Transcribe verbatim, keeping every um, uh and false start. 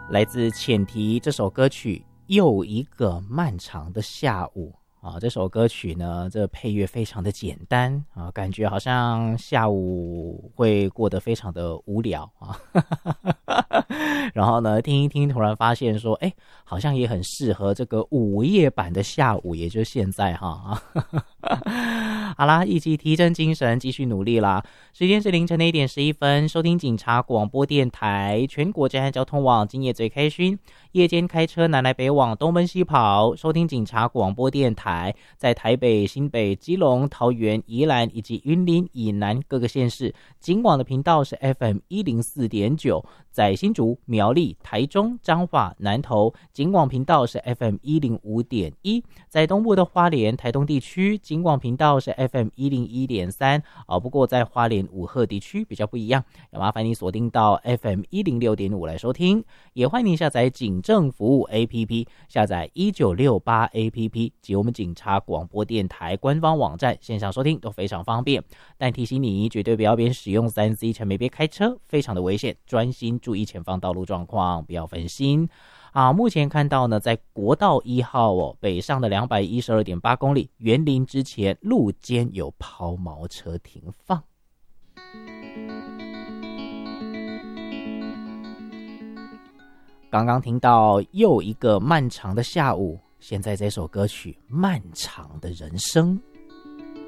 来自浅提这首歌曲又一个漫长的下午啊，这首歌曲呢，这配乐非常的简单啊，感觉好像下午会过得非常的无聊啊。然后呢，听一听，突然发现说，哎，好像也很适合这个午夜版的下午，也就是现在哈。好啦，一起提振精神，继续努力啦。时间是凌晨的一点十一分，收听警察广播电台，全国治安交通网，今夜最开心。夜间开车南来北往，东奔西跑，收听警察广播电台，在台北、新北、基隆、桃园、宜兰以及云林以南各个县市，警广的频道是 F M 一零四点九，在新竹、苗栗、台中、彰化、南投，警广频道是 F M 一零五点一，在东部的花莲、台东地区，警广频道是 F M 一零一点三，哦，不过在花莲武鹤地区比较不一样，要麻烦你锁定到 F M 一零六点五来收听，也欢迎你下载警政服务 A P P， 下载一九六八 A P P 及我们警察广播电台官方网站，线上收听都非常方便。但提醒你，绝对不要边使用 三 C 产品边开车，非常的危险，专心注意前方道路状况，不要分心。啊，目前看到呢，在国道一号哦，北上的 两百一十二点八公里，园林之前路肩有抛锚车停放。刚刚听到又一个漫长的下午，现在这首歌曲《漫长的人生》。